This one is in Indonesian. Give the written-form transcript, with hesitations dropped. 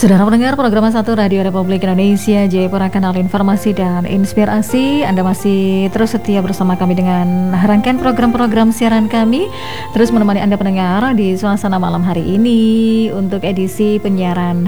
Saudara pendengar program Satu Radio Republik Indonesia Jayapura, kanal informasi dan inspirasi. Anda masih terus setia bersama kami dengan rangkaian program-program siaran kami, terus menemani Anda pendengar di suasana malam hari ini untuk edisi penyiaran